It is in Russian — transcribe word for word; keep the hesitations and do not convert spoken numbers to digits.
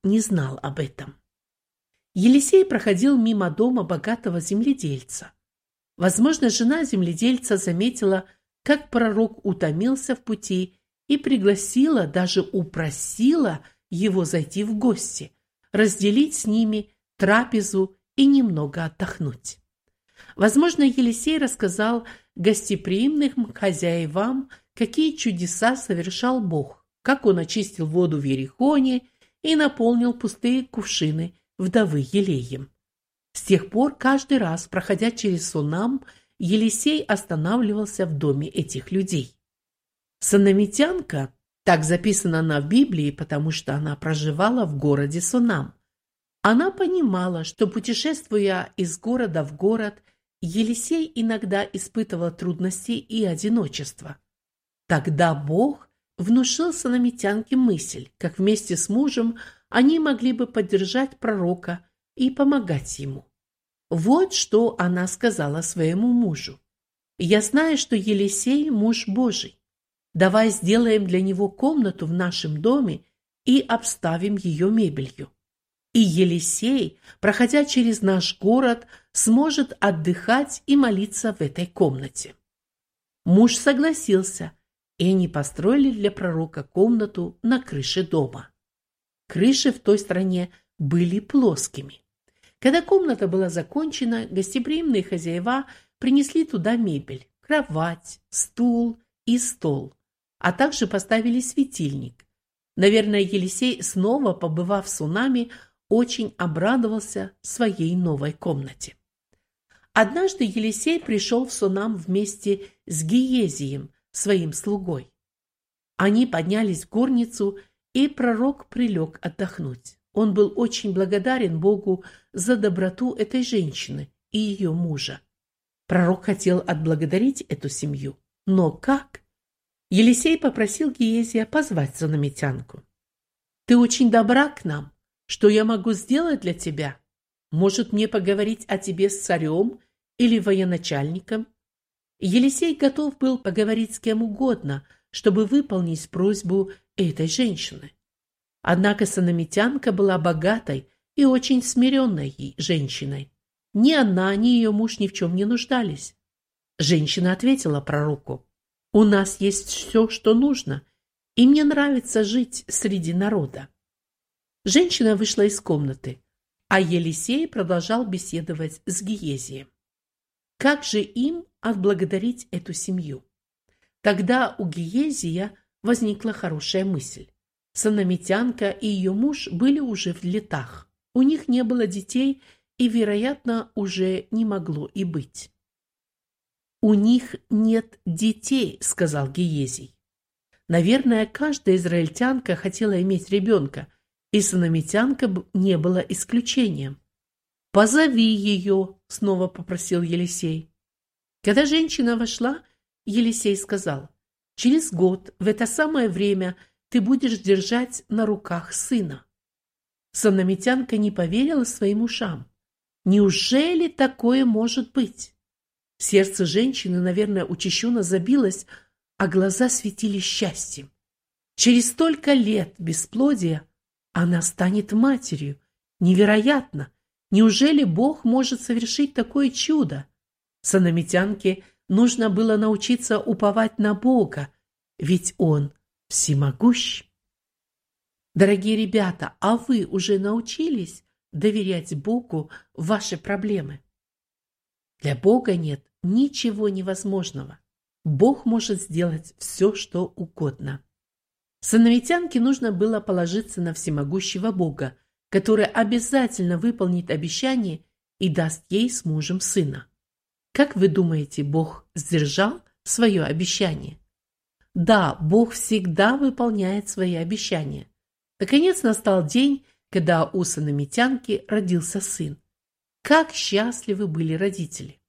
не знал об этом. Елисей проходил мимо дома богатого земледельца. Возможно, жена земледельца заметила, как пророк утомился в пути, и пригласила, даже упросила его зайти в гости, разделить с ними трапезу и немного отдохнуть. Возможно, Елисей рассказал гостеприимным хозяевам, какие чудеса совершал Бог, как он очистил воду в Ерихоне и наполнил пустые кувшины вдовы елеем. С тех пор, каждый раз, проходя через Сунам, Елисей останавливался в доме этих людей. Сунамитянка, так записана она в Библии, потому что она проживала в городе Сунам. Она понимала, что, путешествуя из города в город, Елисей иногда испытывал трудности и одиночество. Тогда Бог внушил сунамитянке мысль, как вместе с мужем они могли бы поддержать пророка и помогать ему. Вот что она сказала своему мужу: «Я знаю, что Елисей – муж Божий. Давай сделаем для него комнату в нашем доме и обставим ее мебелью. И Елисей, проходя через наш город, сможет отдыхать и молиться в этой комнате». Муж согласился, и они построили для пророка комнату на крыше дома. Крыши в той стране были плоскими. Когда комната была закончена, гостеприимные хозяева принесли туда мебель, кровать, стул и стол, а также поставили светильник. Наверное, Елисей, снова побывав в Сунаме, очень обрадовался своей новой комнате. Однажды Елисей пришел в Сунам вместе с Гиезием, своим слугой. Они поднялись в горницу, и пророк прилег отдохнуть. Он был очень благодарен Богу за доброту этой женщины и ее мужа. Пророк хотел отблагодарить эту семью. Но как? Елисей попросил Гиезия позвать сунамитянку. «Ты очень добра к нам. Что я могу сделать для тебя? Может, мне поговорить о тебе с царем или военачальником?» Елисей готов был поговорить с кем угодно, чтобы выполнить просьбу этой женщины. Однако сунамитянка была богатой и очень смиренной женщиной. Ни она, ни ее муж ни в чем не нуждались. Женщина ответила пророку: «У нас есть все, что нужно, и мне нравится жить среди народа». Женщина вышла из комнаты, а Елисей продолжал беседовать с Гиезием. Как же им отблагодарить эту семью? Тогда у Гиезия возникла хорошая мысль. Сунамитянка и ее муж были уже в летах. У них не было детей и, вероятно, уже не могло и быть. «У них нет детей», — сказал Гиезий. Наверное, каждая израильтянка хотела иметь ребенка, и сунамитянка не была исключением. «Позови ее», — снова попросил Елисей. Когда женщина вошла, Елисей сказал: «Через год в это самое время ты будешь держать на руках сына». Сунамитянка не поверила своим ушам. Неужели такое может быть? Сердце женщины, наверное, учащенно забилось, а глаза светились счастьем. Через столько лет бесплодия она станет матерью. Невероятно! Неужели Бог может совершить такое чудо? Сунамитянке нужно было научиться уповать на Бога, ведь Он всемогущ. Дорогие ребята, а вы уже научились доверять Богу в ваши проблемы? Для Бога нет ничего невозможного. Бог может сделать все, что угодно. Сунамитянке нужно было положиться на всемогущего Бога, который обязательно выполнит обещание и даст ей с мужем сына. Как вы думаете, Бог сдержал свое обещание? Да, Бог всегда выполняет свои обещания. Наконец настал день, когда у сунамитянки родился сын. Как счастливы были родители!